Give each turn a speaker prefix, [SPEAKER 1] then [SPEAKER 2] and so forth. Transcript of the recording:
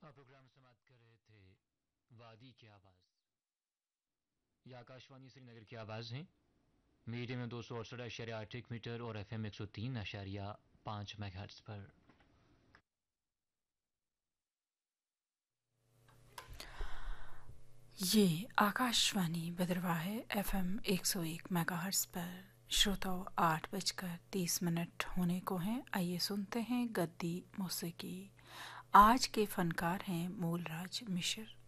[SPEAKER 1] Programme समाप्त कर रहे थे वादी की आवाज़। यह आकाशवाणी श्रीनगर की आवाज़ है। मीडियम में 268.8 मीटर और FM 103.5 मेगाहर्ट्ज़ पर।
[SPEAKER 2] ये आकाशवाणी भद्रवाह है। FM 101 मेगाहर्ट्ज़ पर। श्रोताओं, 8:30 होने को हैं। आइए सुनते हैं गद्दी मौसीकी। आज के फनकार हैं मूलराज मिश्र।